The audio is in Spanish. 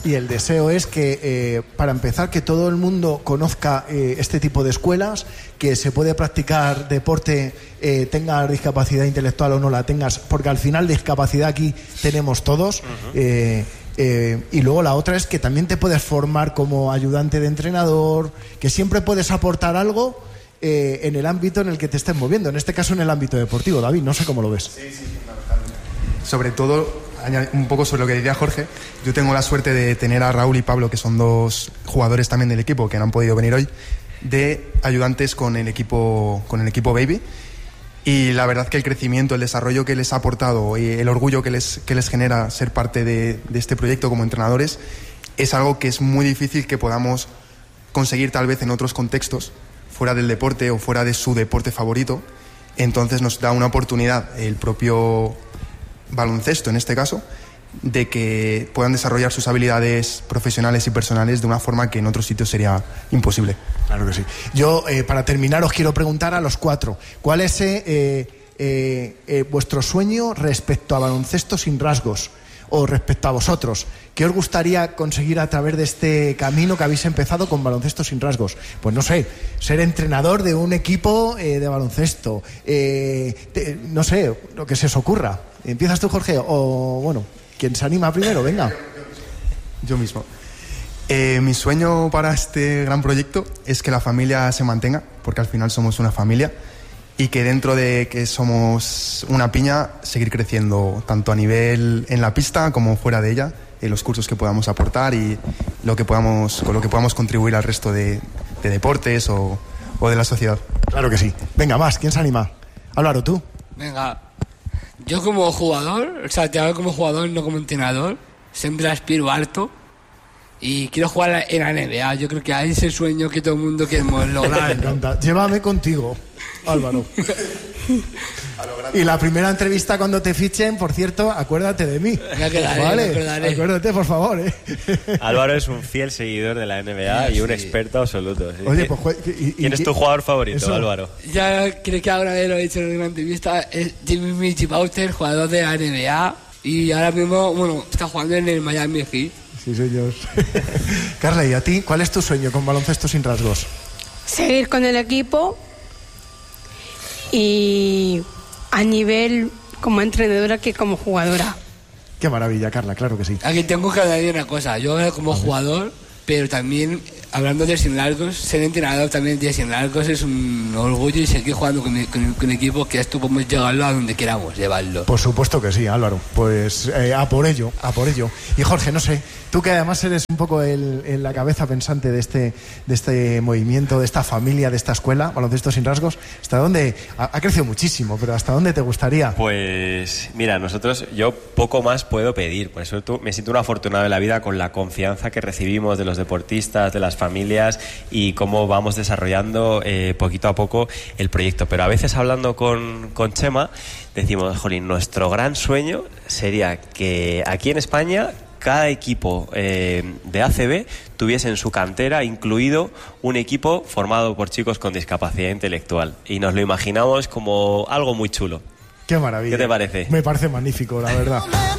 y el deseo es que, para empezar, que todo el mundo conozca este tipo de escuelas, que se puede practicar deporte, tengas discapacidad intelectual o no la tengas, porque al final discapacidad aquí tenemos todos. Y luego la otra es que también te puedes formar como ayudante de entrenador, que siempre puedes aportar algo en el ámbito en el que te estés moviendo, en este caso en el ámbito deportivo. David, no sé cómo lo ves. Sí, fundamentalmente. Sobre todo, un poco sobre lo que decía Jorge, yo tengo la suerte de tener a Raúl y Pablo, que son dos jugadores también del equipo que no han podido venir hoy, de ayudantes con el equipo Baby. Y la verdad que el crecimiento, el desarrollo que les ha aportado y el orgullo que les genera ser parte de este proyecto como entrenadores es algo que es muy difícil que podamos conseguir tal vez en otros contextos, fuera del deporte o fuera de su deporte favorito. Entonces nos da una oportunidad el propio baloncesto, en este caso, de que puedan desarrollar sus habilidades profesionales y personales de una forma que en otros sitios sería imposible. Claro que sí. Yo, para terminar, os quiero preguntar a los cuatro, ¿cuál es vuestro sueño respecto a baloncesto sin rasgos? O respecto a vosotros, ¿qué os gustaría conseguir a través de este camino que habéis empezado con Baloncesto Sin Rasgos? Pues no sé, ser entrenador de un equipo de baloncesto, no sé, lo que se os ocurra. ¿Empiezas tú, Jorge? O bueno, ¿quién se anima primero? Venga. Yo mismo. Mi sueño para este gran proyecto es que la familia se mantenga, porque al final somos una familia, y que dentro de que somos una piña, seguir creciendo tanto a nivel en la pista como fuera de ella, en los cursos que podamos aportar y con lo que podamos contribuir al resto de deportes o de la sociedad. Claro que sí. Venga, más, ¿quién se anima? Álvaro, tú. Venga, yo como jugador, o sea, te hablo como jugador, no como entrenador, siempre aspiro harto y quiero jugar en la NBA. Yo creo que ahí es el sueño que todo el mundo queremos lograr. Me encanta. Llévame contigo, Álvaro. Y la primera entrevista cuando te fichen, por cierto, acuérdate de mí. Me acordaré. Acuérdate, por favor. Álvaro es un fiel seguidor de la NBA y un experto absoluto. ¿Sí? Oye, pues, ¿Quién es tu jugador favorito, eso, Álvaro? Ya creo que ahora lo he dicho en una entrevista, es Jimmy Butler, jugador de la NBA, y ahora mismo, bueno, está jugando en el Miami Heat. Sí, señor. Carla, ¿y a ti? ¿Cuál es tu sueño con Baloncesto Sin Rasgos? Seguir con el equipo y a nivel como entrenadora que como jugadora. Qué maravilla, Carla, claro que sí. Aquí tengo que añadir una cosa, yo como jugador, pero también hablando de Sin Largos, ser entrenador también de Sin Largos es un orgullo y seguir jugando con un equipo que esto podemos llevarlo a donde queramos llevarlo. Por supuesto que sí, Álvaro. Pues a por ello. Y Jorge, no sé, tú que además eres un poco en la cabeza pensante de este movimiento, de esta familia, de esta escuela, Baloncesto Sin Rasgos, ¿hasta dónde? Ha crecido muchísimo, pero ¿hasta dónde te gustaría? Pues mira, yo poco más puedo pedir, por eso me siento un afortunado en la vida con la confianza que recibimos de los deportistas, de las familias y cómo vamos desarrollando poquito a poco el proyecto. Pero a veces hablando con Chema decimos, jolín, nuestro gran sueño sería que aquí en España cada equipo de ACB tuviese en su cantera incluido un equipo formado por chicos con discapacidad intelectual, y nos lo imaginamos como algo muy chulo. Qué maravilla. ¿Qué te parece? Me parece magnífico, la verdad.